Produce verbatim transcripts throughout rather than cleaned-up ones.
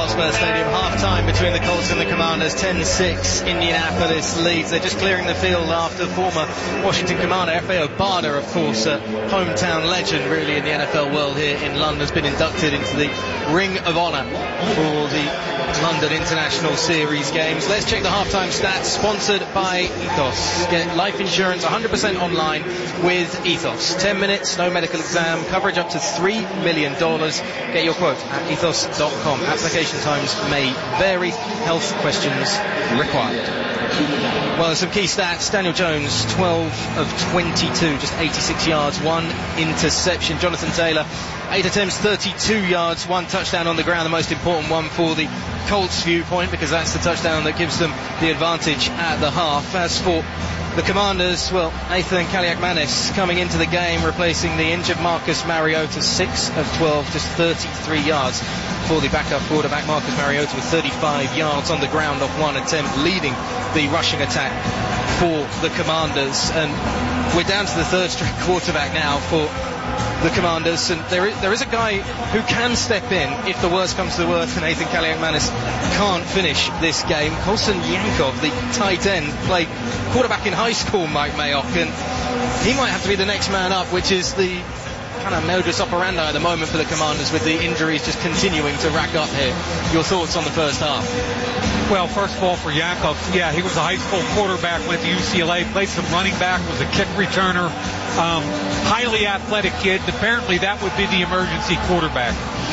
Hotspur Stadium. Half-time between the Colts and the Commanders. ten six Indianapolis leads. They're just clearing the field after former Washington Commander F A Obada, of course, a hometown legend really in the N F L world here in London, has been inducted into the Ring of Honor for the London International Series games. Let's check the halftime stats, sponsored by Ethos. Get life insurance one hundred percent online with Ethos. ten minutes, no medical exam, coverage up to three million dollars. Get your quote at ethos dot com. Application times may vary. Health questions required. Well, some key stats. Daniel Jones, twelve of twenty-two, just eighty-six yards, one interception. Jonathan Taylor, eight attempts, thirty-two yards, one touchdown on the ground, the most important one for the Colts viewpoint, because that's the touchdown that gives them the advantage at the half. As for the Commanders, well, Nathan Kaliakmanis coming into the game, replacing the injured Marcus Mariota, six of twelve, just thirty-three yards for the backup quarterback. Marcus Mariota with thirty-five yards on the ground off one attempt, leading the rushing attack for the Commanders. And we're down to the third string quarterback now for the Commanders, and there is, there is a guy who can step in if the worst comes to the worst and Nathan Kaliakmanis can't finish this game. Colson Yankov, the tight end, played quarterback in high school, Mike Mayock, and he might have to be the next man up, which is the kind of modus operandi at the moment for the Commanders, with the injuries just continuing to rack up here. Your thoughts on the first half? Well, first of all, for Yankov, yeah, he was a high school quarterback, went to U C L A, played some running back, was a kick returner, um, highly athletic kid. Apparently that would be the emergency quarterback.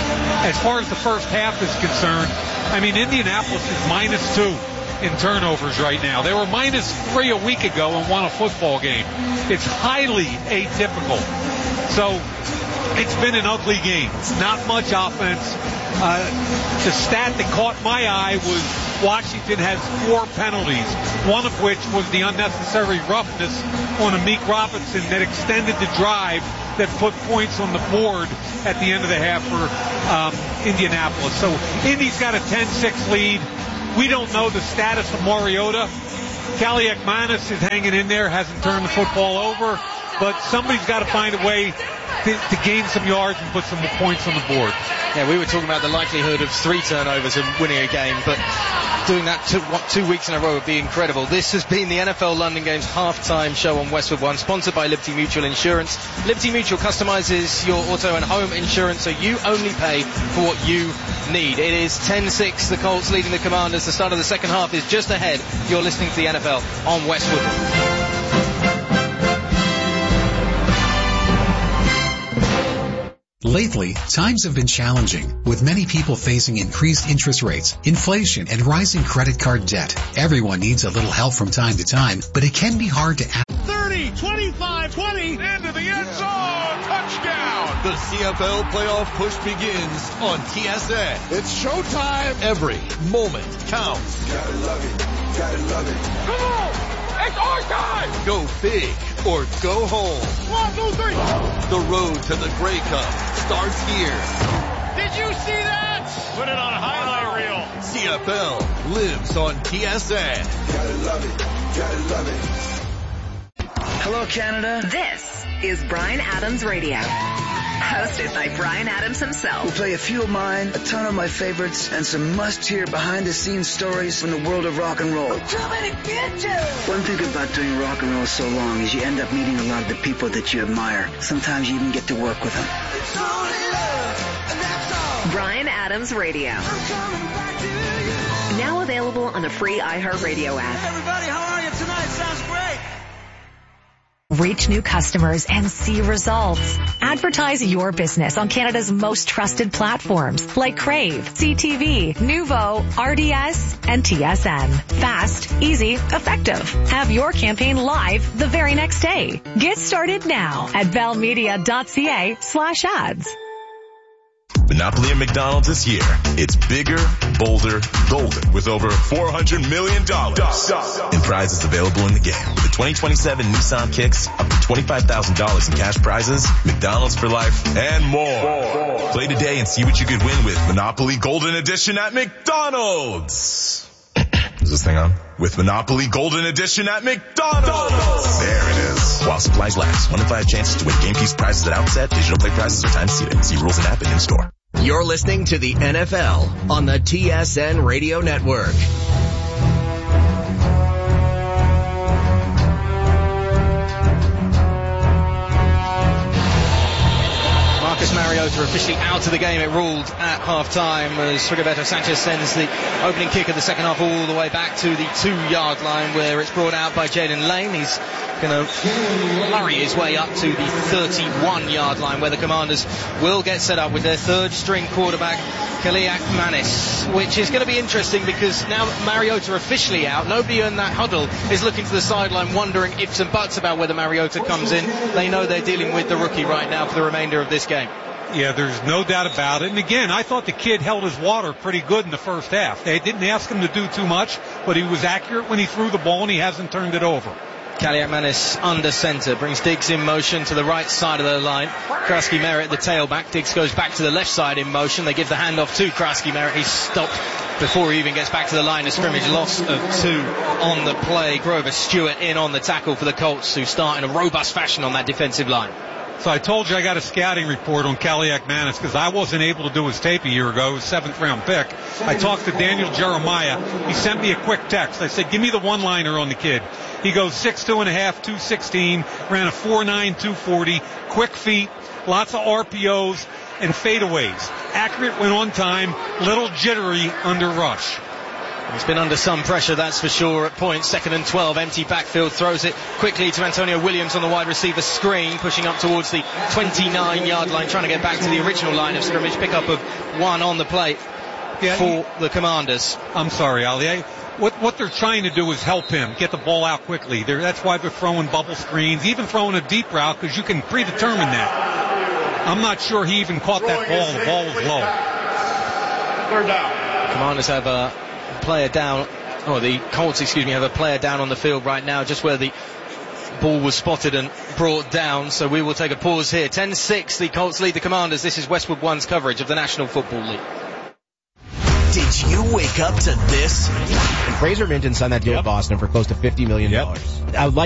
As far as the first half is concerned, I mean, Indianapolis is minus two in turnovers right now. They were minus three a week ago and won a football game. It's highly atypical. So it's been an ugly game. Not much offense. Uh, the stat that caught my eye was Washington has four penalties, one of which was the unnecessary roughness on Amik Robinson that extended the drive that put points on the board at the end of the half for um, Indianapolis. So Indy's got a ten six lead. We don't know the status of Mariota. Kaliakmanis is hanging in there, hasn't turned the football over, but somebody's got to find a way to, to gain some yards and put some points on the board. Yeah, we were talking about the likelihood of three turnovers and winning a game, but doing that two, what, two weeks in a row would be incredible. This has been the N F L London Games halftime show on Westwood One, sponsored by Liberty Mutual Insurance. Liberty Mutual customizes your auto and home insurance, so you only pay for what you need. It is ten six, the Colts leading the Commanders. The start of the second half is just ahead. You're listening to the N F L on Westwood. Lately, times have been challenging, with many people facing increased interest rates, inflation, and rising credit card debt. Everyone needs a little help from time to time, but it can be hard to act. thirty, twenty-five, twenty, into the end zone, touchdown! The C F L playoff push begins on T S N. It's showtime! Every moment counts. Gotta love it, gotta love it. Come on! It's our time! Go big or go home. One, two, three. The road to the Grey Cup starts here. Did you see that? Put it on a highlight reel. C F L lives on T S N. Gotta love it, gotta love it. Hello, Canada. This is Bryan Adams Radio. Hosted by Bryan Adams himself. We'll play a few of mine, a ton of my favorites, and some must-hear behind-the-scenes stories from the world of rock and roll. I'm coming to get you! One thing about doing rock and roll so long is you end up meeting a lot of the people that you admire. Sometimes you even get to work with them. It's only love, and that's all. Bryan Adams Radio. I'm coming back to you. Now available on the free iHeartRadio app. Hey everybody, how are you tonight? Sounds great. Reach new customers and see results. Advertise your business on Canada's most trusted platforms like Crave, C T V, Nuvo, R D S, and T S N. Fast, easy, effective. Have your campaign live the very next day. Get started now at bellmedia.ca slash ads. Monopoly at McDonald's this year. It's bigger, bolder, golden with over four hundred million dollars in prizes available in the game. With the twenty twenty-seven Nissan Kicks, up to twenty-five thousand dollars in cash prizes, McDonald's for life, and more. Play today and see what you could win with Monopoly Golden Edition at McDonald's. Is this thing on? With Monopoly Golden Edition at McDonald's. There it is. While supplies last. One in five chances to win game piece prizes at outset. Digital play prizes are time seated. See rules and app and in store. You're listening to the N F L on the T S N Radio Network. Marcus Mariota officially out of the game. It ruled at half-time as Rigoberto Sanchez sends the opening kick of the second half all the way back to the two-yard line, where it's brought out by Jaden Lane. He's going to hurry his way up to the thirty-one-yard line, where the Commanders will get set up with their third-string quarterback, Kaliak Manis, which is going to be interesting because now Mariota officially out, nobody in that huddle is looking to the sideline wondering ifs and buts about whether Mariota comes in. They know they're dealing with the rookie right now for the remainder of this game. Yeah, there's no doubt about it. And again, I thought the kid held his water pretty good in the first half. They didn't ask him to do too much, but he was accurate when he threw the ball and he hasn't turned it over. Kaliak Manis under center, brings Diggs in motion to the right side of the line. Krasky Merritt, the tailback. Diggs goes back to the left side in motion. They give the handoff to Krasky Merritt. He's stopped before he even gets back to the line of scrimmage. Loss of two on the play. Grover Stewart in on the tackle for the Colts, who start in a robust fashion on that defensive line. So I told you I got a scouting report on Kaliak Manis because I wasn't able to do his tape a year ago, his seventh round pick. I talked to Daniel Jeremiah. He sent me a quick text. I said, give me the one-liner on the kid. He goes six two and a half, two sixteen, ran a four nine, two forty, quick feet, lots of R P Os and fadeaways. Accurate when on time, little jittery under rush. He's been under some pressure, that's for sure, at points. Second and twelve, empty backfield, throws it quickly to Antonio Williams on the wide receiver screen, pushing up towards the twenty-nine-yard line, trying to get back to the original line of scrimmage. Pickup of one on the plate yeah, for he, the Commanders. I'm sorry, Ali. I, what, what they're trying to do is help him get the ball out quickly. They're, that's why they're throwing bubble screens, even throwing a deep route, because you can predetermine that. I'm not sure he even caught that ball. The ball was low. Third down. Commanders have a player down, or the Colts, excuse me, have a player down on the field right now, just where the ball was spotted and brought down. So we will take a pause here. ten six, the Colts lead the Commanders. This is Westwood One's coverage of the National Football League. Did you wake up to this? And Fraser Minton signed that deal yep. with Boston for close to fifty million dollars. Yep. I would like